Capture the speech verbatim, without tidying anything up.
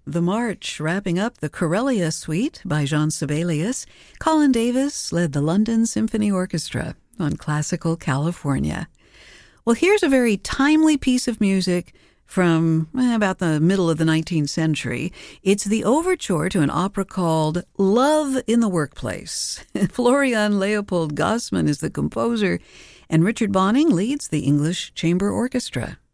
The March, wrapping up the Corellia Suite by Jean Sibelius. Colin Davis led the London Symphony Orchestra on Classical California. Well, here's a very timely piece of music from eh, about the middle of the nineteenth century. It's the overture to an opera called Love in the Workplace. Florian Leopold Gossman is the composer, and Richard Bonning leads the English Chamber Orchestra.